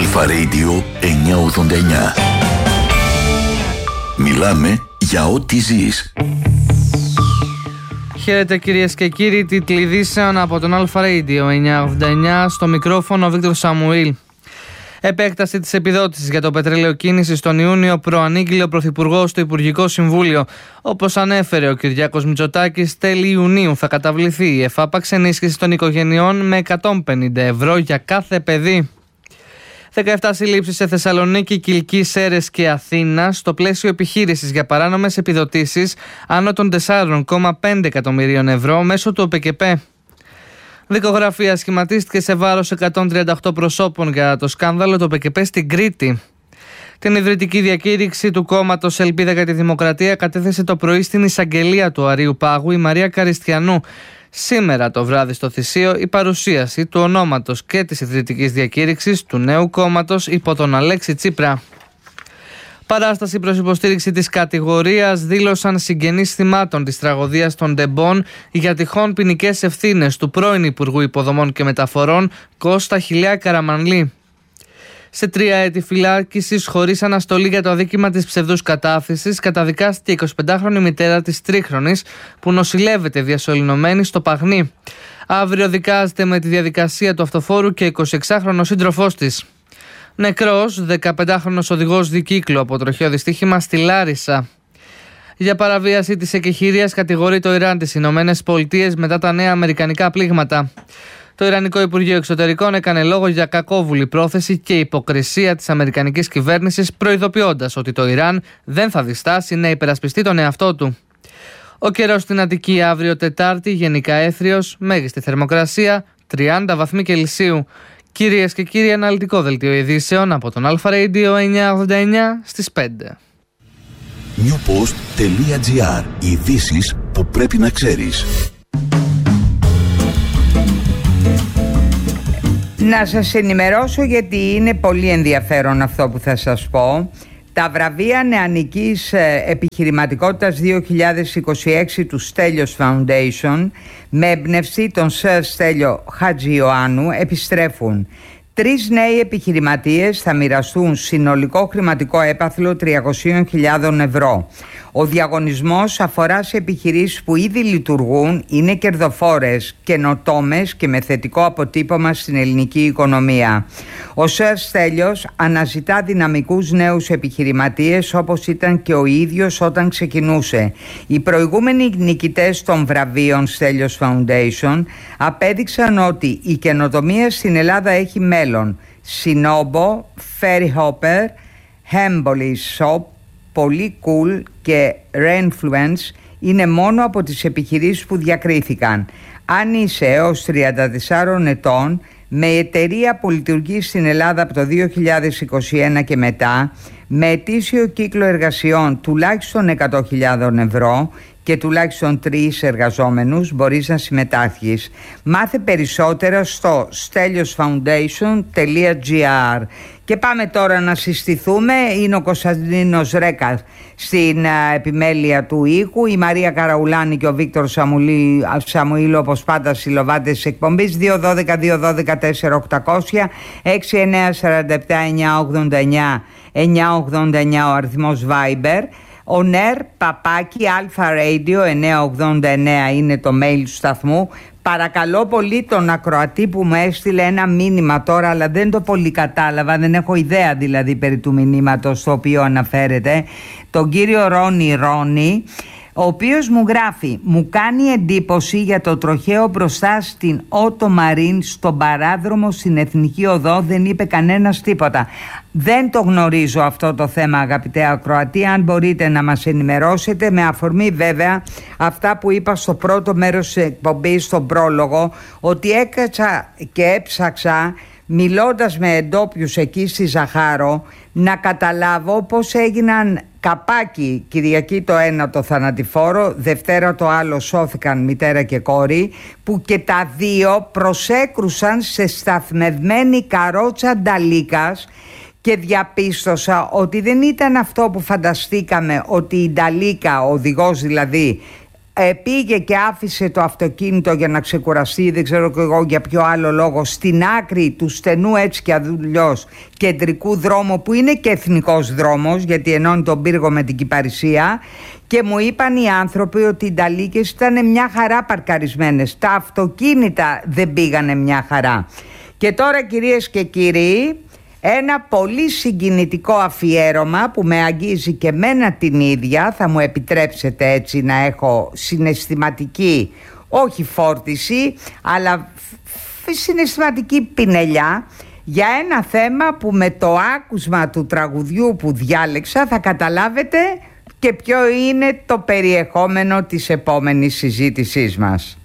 Αλφα Radio 989. Μιλάμε για ό,τι ζεις. Χαίρετε κυρίες και κύριοι, τίτλοι ειδήσεων από τον Αλφα Radio 989, στο μικρόφωνο ο Βίκτορ Σαμουήλ. Επέκταση της επιδότησης για το πετρέλαιο κίνησης τον Ιούνιο προανήγγειλε ο Πρωθυπουργός στο Υπουργικό Συμβούλιο. Όπως ανέφερε ο Κυριάκος Μητσοτάκης, τέλη Ιουνίου θα καταβληθεί η εφάπαξ ενίσχυση των οικογενειών με 150 ευρώ για κάθε παιδί. 17 συλλήψεις σε Θεσσαλονίκη, Κιλκή, Σέρρες και Αθήνα στο πλαίσιο επιχείρησης για παράνομες επιδοτήσεις άνω των 4,5 εκατομμυρίων ευρώ μέσω του ΟΠΕΚΕΠΕ. Δικογραφία σχηματίστηκε σε βάρος 138 προσώπων για το σκάνδαλο του ΟΠΕΚΕΠΕ στην Κρήτη. Την ιδρυτική διακήρυξη του κόμματος Ελπίδα για τη Δημοκρατία κατέθεσε το πρωί στην εισαγγελία του Αρείου Πάγου η Μαρία Καριστιανού. Σήμερα το βράδυ στο Θησείο η παρουσίαση του ονόματος και της ιδρυτικής διακήρυξης του νέου κόμματος υπό τον Αλέξη Τσίπρα. Παράσταση προς υποστήριξη της κατηγορίας δήλωσαν συγγενείς θυμάτων της τραγωδίας των Ντεμπών για τυχόν ποινικές ευθύνες του πρώην Υπουργού Υποδομών και Μεταφορών Κώστα Χιλιά Καραμανλή. Σε 3 έτη φυλάκισης χωρίς αναστολή για το αδίκημα της ψευδούς κατάφυσης καταδικάστηκε η 25χρονη μητέρα της τρίχρονης που νοσηλεύεται διασωληνωμένη στο Παγνί. Αύριο δικάζεται με τη διαδικασία του αυτοφόρου και 26χρονος σύντροφός της. Νεκρός 15χρονος οδηγός δικύκλου από τροχαίο δυστύχημα στη Λάρισα. Για παραβίαση της εκεχηρίας κατηγορεί το Ιράν τις Ηνωμένες Πολιτείες μετά τα νέα αμερικανικά πλήγματα. Το Ιρανικό Υπουργείο Εξωτερικών έκανε λόγο για κακόβουλη πρόθεση και υποκρισία της αμερικανικής κυβέρνησης, προειδοποιώντας ότι το Ιράν δεν θα διστάσει να υπερασπιστεί τον εαυτό του. Ο καιρός στην Αττική αύριο Τετάρτη γενικά έθριος, μέγιστη θερμοκρασία 30 βαθμοί Κελσίου. Κυρίες και κύριοι, αναλυτικό δελτίο ειδήσεων από τον Αλφα Radio 989 στις 5. Newpost.gr. Ειδήσεις που πρέπει να ξέρεις. Να σας ενημερώσω γιατί είναι πολύ ενδιαφέρον αυτό που θα σας πω. Τα βραβεία νεανικής επιχειρηματικότητας 2026 του Στέλιος Foundation με έμπνευση τον Σερ Στέλιο Χατζιωάννου επιστρέφουν. 3 νέοι επιχειρηματίες θα μοιραστούν συνολικό χρηματικό έπαθλο 300.000 ευρώ. Ο διαγωνισμός αφορά σε επιχειρήσεις που ήδη λειτουργούν, είναι κερδοφόρες, καινοτόμες και με θετικό αποτύπωμα στην ελληνική οικονομία. Ο Σερ Στέλιος αναζητά δυναμικούς νέους επιχειρηματίες όπως ήταν και ο ίδιος όταν ξεκινούσε. Οι προηγούμενοι νικητές των βραβείων Στέλιος Foundation απέδειξαν ότι η καινοτομία στην Ελλάδα έχει μέλλον. Σινόμπο, Ferry Hopper, Hembolis Shop, Πολύ Cool και Rainfluence είναι μόνο από τις επιχειρήσεις που διακρίθηκαν. Αν είσαι έως 34 ετών, με εταιρεία που λειτουργεί στην Ελλάδα από το 2021 και μετά, με ετήσιο κύκλο εργασιών τουλάχιστον 100.000 ευρώ και τουλάχιστον 3 εργαζόμενους, μπορείς να συμμετάσχεις. Μάθε περισσότερα στο steliosfoundation.gr. Και πάμε τώρα να συστηθούμε. Είναι ο Κωνσταντίνος Ρέκας στην επιμέλεια του ήχου, η Μαρία Καραουλάνη και ο Βίκτορ Σαμουήλ όπως πάντα συλλοβάτες της εκπομπής. 212-212-4800 6947-989 989 ο αριθμός Viber. Ο ΝΕΡ παπάκι Αλφα Radio 989 είναι το mail του σταθμού. Παρακαλώ πολύ τον ακροατή που μου έστειλε ένα μήνυμα τώρα, αλλά δεν το πολύ κατάλαβα, δεν έχω ιδέα δηλαδή περί του μηνύματος στο οποίο αναφέρεται, τον κύριο Ρόνι, ο οποίος μου γράφει: μου κάνει εντύπωση για το τροχαίο μπροστά στην Ότο Μαρίν στον παράδρομο στην Εθνική Οδό, δεν είπε κανένας τίποτα. Δεν το γνωρίζω αυτό το θέμα, αγαπητέ ακροατή. Αν μπορείτε να μας ενημερώσετε, με αφορμή βέβαια αυτά που είπα στο πρώτο μέρος της εκπομπής, στον πρόλογο, ότι έκατσα και έψαξα, μιλώντας με εντόπιους εκεί στη Ζαχάρο, να καταλάβω πώς έγιναν καπάκι Κυριακή το ένα το θανατηφόρο, Δευτέρα το άλλο σώθηκαν μητέρα και κόρη, που και τα δύο προσέκρουσαν σε σταθμευμένη καρότσα Νταλίκας, και διαπίστωσα ότι δεν ήταν αυτό που φανταστήκαμε, ότι η Νταλίκα, ο οδηγός δηλαδή, πήγε και άφησε το αυτοκίνητο για να ξεκουραστεί, δεν ξέρω και εγώ για ποιο άλλο λόγο, στην άκρη του στενού έτσι κι αλλιώς κεντρικού δρόμου, που είναι και εθνικός δρόμος γιατί ενώνει τον Πύργο με την Κυπαρισία, και μου είπαν οι άνθρωποι ότι οι νταλίκες ήταν μια χαρά παρκαρισμένες, τα αυτοκίνητα δεν πήγανε μια χαρά. Και τώρα, κυρίες και κύριοι, ένα πολύ συγκινητικό αφιέρωμα που με αγγίζει και μένα την ίδια, θα μου επιτρέψετε έτσι να έχω συναισθηματική, όχι φόρτιση, αλλά συναισθηματική πινελιά, για ένα θέμα που με το άκουσμα του τραγουδιού που διάλεξα θα καταλάβετε και ποιο είναι το περιεχόμενο της επόμενης συζήτησής μας.